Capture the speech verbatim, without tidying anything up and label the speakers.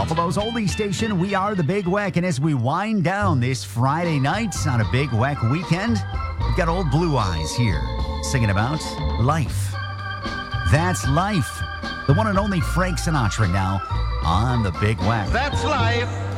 Speaker 1: Buffalo's oldie station, we are the Big Weck. And as we wind down this Friday night on a Big Weck weekend, we've got Old Blue Eyes here singing about life. That's life. The one and only Frank Sinatra now on the Big Weck.
Speaker 2: That's life.